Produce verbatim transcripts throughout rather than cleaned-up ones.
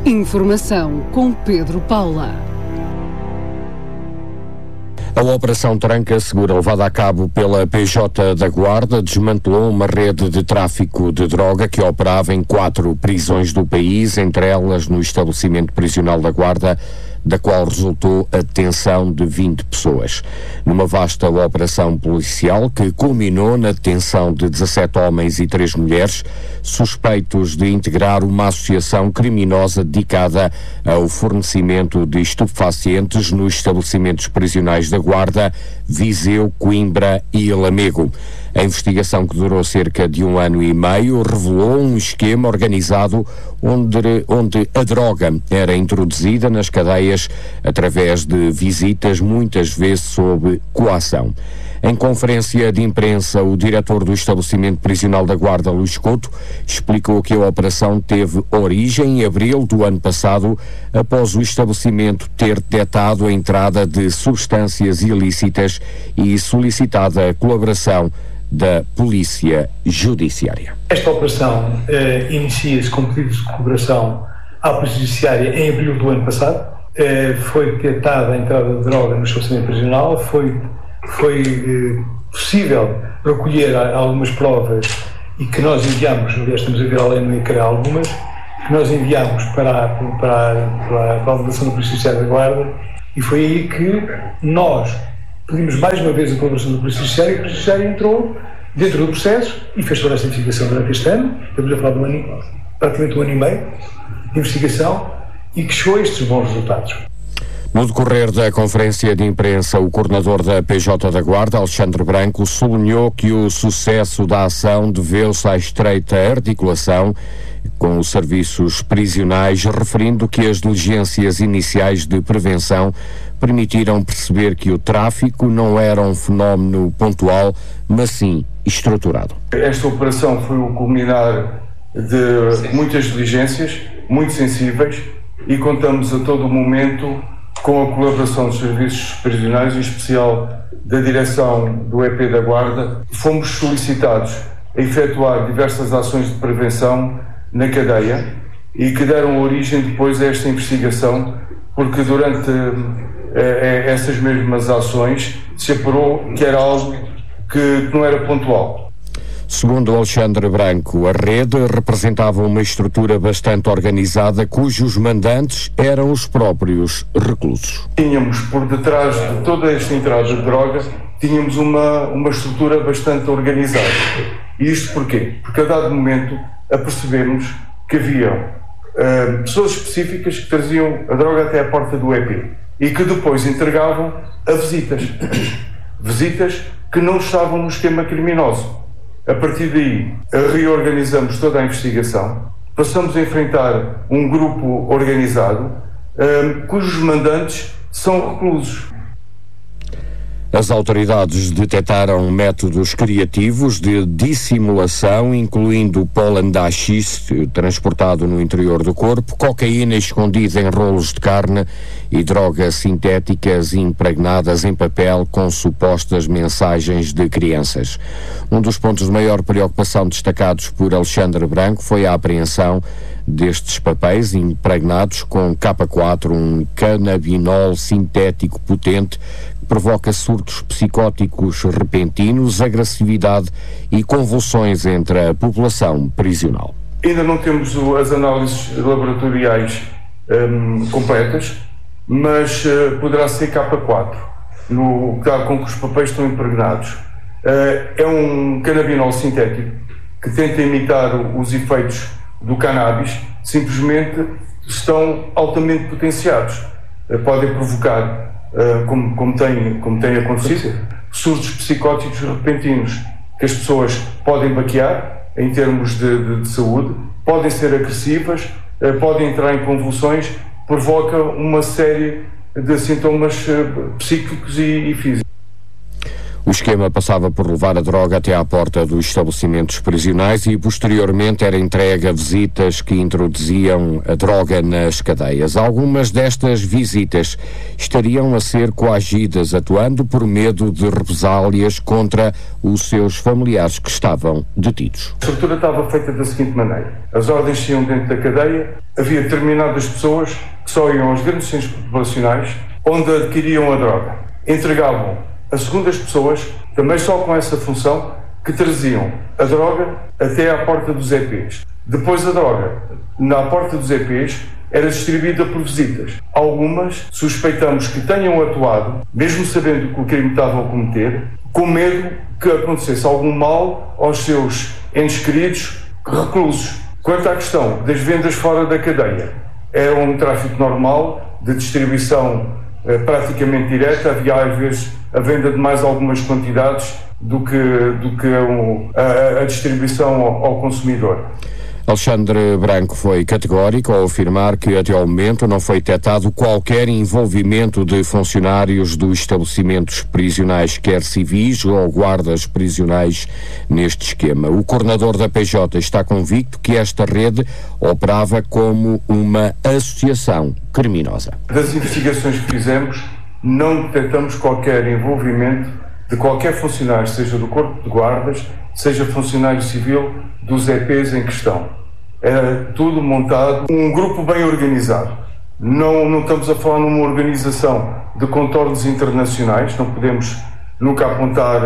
Informação com Pedro Paula. A Operação Tranca Segura, levada a cabo pela P J da Guarda, desmantelou uma rede de tráfico de droga que operava em quatro prisões do país, entre elas no estabelecimento prisional da Guarda, da qual resultou a detenção de vinte pessoas. Numa vasta operação policial que culminou na detenção de dezassete homens e três mulheres, suspeitos de integrar uma associação criminosa dedicada ao fornecimento de estupefacientes nos estabelecimentos prisionais da Guarda, Viseu, Coimbra e Lamego. A investigação, que durou cerca de um ano e meio, revelou um esquema organizado onde, onde a droga era introduzida nas cadeias através de visitas, muitas vezes sob coação. Em conferência de imprensa, o diretor do estabelecimento prisional da Guarda, Luís Couto, explicou que a operação teve origem em abril do ano passado, após o estabelecimento ter detectado a entrada de substâncias ilícitas e solicitada a colaboração da Polícia Judiciária. Esta operação eh, inicia-se com pedidos de colaboração à Polícia Judiciária em abril do ano passado. Eh, foi detectada a entrada de droga no estabelecimento prisional, foi, foi eh, possível recolher algumas provas e que nós enviamos, aliás estamos a ver além no ecrã algumas, que nós enviamos para, para, para, para a delegação da Polícia Judiciária da Guarda, e foi aí que nós pedimos mais uma vez a colaboração da Polícia Judiciária, e a Polícia Judiciária entrou dentro do processo e fez toda esta investigação durante este ano. Estamos a falar de um ano, praticamente um ano e meio de investigação, e que chegou a estes bons resultados. No decorrer da conferência de imprensa, o coordenador da P J da Guarda, Alexandre Branco, sublinhou que o sucesso da ação deveu-se à estreita articulação com os serviços prisionais, referindo que as diligências iniciais de prevenção permitiram perceber que o tráfico não era um fenómeno pontual, mas sim estruturado. Esta operação foi o culminar de muitas diligências, muito sensíveis, e contamos a todo momento com a colaboração dos serviços prisionais, em especial da direção do E P da Guarda. Fomos solicitados a efetuar diversas ações de prevenção na cadeia e que deram origem depois a esta investigação, porque durante eh, essas mesmas ações se apurou que era algo que não era pontual. Segundo Alexandre Branco, a rede representava uma estrutura bastante organizada, cujos mandantes eram os próprios reclusos. Tínhamos por detrás de toda esta entrada de droga, tínhamos uma, uma estrutura bastante organizada. E isto porquê? Porque a dado momento apercebemos que havia uh, pessoas específicas que traziam a droga até a porta do E P e que depois entregavam a visitas. Visitas que não estavam no esquema criminoso. A partir daí, reorganizamos toda a investigação, passamos a enfrentar um grupo organizado, um, cujos mandantes são reclusos. As autoridades detectaram métodos criativos de dissimulação, incluindo pólen de haxixe transportado no interior do corpo, cocaína escondida em rolos de carne e drogas sintéticas impregnadas em papel com supostas mensagens de crianças. Um dos pontos de maior preocupação destacados por Alexandre Branco foi a apreensão destes papéis impregnados com K quatro, um canabinol sintético potente que provoca surtos psicóticos repentinos, agressividade e convulsões entre a população prisional. Ainda não temos as análises laboratoriais um, completas, mas uh, poderá ser K quatro, no caso com que os papéis estão impregnados. Uh, é um canabinol sintético que tenta imitar os efeitos do cannabis, simplesmente estão altamente potenciados. Uh, podem provocar, uh, como, como, tem, como tem acontecido, surtos psicóticos repentinos, que as pessoas podem baquear em termos de, de, de saúde, podem ser agressivas, uh, podem entrar em convulsões, provoca uma série de sintomas uh, psíquicos e, e físicos. O esquema passava por levar a droga até à porta dos estabelecimentos prisionais e posteriormente era entregue a visitas que introduziam a droga nas cadeias. Algumas destas visitas estariam a ser coagidas, atuando por medo de represálias contra os seus familiares que estavam detidos. A estrutura estava feita da seguinte maneira: as ordens iam dentro da cadeia, havia determinadas pessoas que só iam aos grandes centros populacionais onde adquiriam a droga, entregavam a segundas pessoas, também só com essa função, que traziam a droga até à porta dos E Pês. Depois a droga, na porta dos E Pês, era distribuída por visitas. Algumas suspeitamos que tenham atuado, mesmo sabendo que o crime estavam a cometer, com medo que acontecesse algum mal aos seus entes queridos reclusos. Quanto à questão das vendas fora da cadeia, era um tráfico normal de distribuição eh, praticamente direta. Havia às vezes a venda de mais algumas quantidades do que, do que um, a, a distribuição ao, ao consumidor. Alexandre Branco foi categórico ao afirmar que até ao momento não foi detectado qualquer envolvimento de funcionários dos estabelecimentos prisionais, quer civis ou guardas prisionais, neste esquema. O coordenador da P J está convicto que esta rede operava como uma associação criminosa. Das investigações que fizemos, não detectamos qualquer envolvimento de qualquer funcionário, seja do Corpo de Guardas, seja funcionário civil dos E Pês em questão. Era tudo montado, um grupo bem organizado. Não, não estamos a falar numa organização de contornos internacionais, não podemos nunca apontar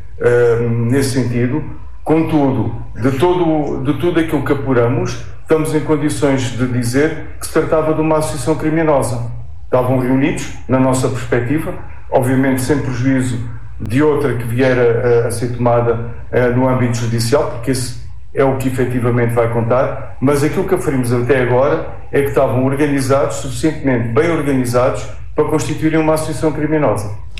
uh, nesse sentido. Contudo, de, todo, de tudo aquilo que apuramos, estamos em condições de dizer que se tratava de uma associação criminosa. Estavam reunidos, na nossa perspectiva, obviamente sem prejuízo de outra que vier a, a ser tomada uh, no âmbito judicial, porque esse é o que efetivamente vai contar, mas aquilo que aferimos até agora é que estavam organizados, suficientemente bem organizados, para constituírem uma associação criminosa.